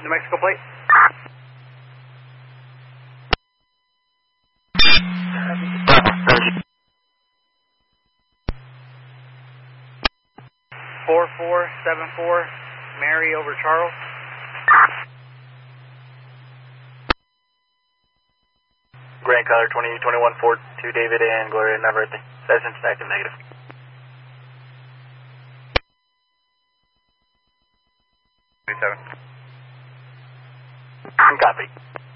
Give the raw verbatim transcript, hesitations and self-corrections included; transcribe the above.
New Mexico plate. four four seven four, Mary over Charles. Grand Color twenty twenty-one Ford to David and Gloria, never birthday. Sessions active negative. two seven. Copy.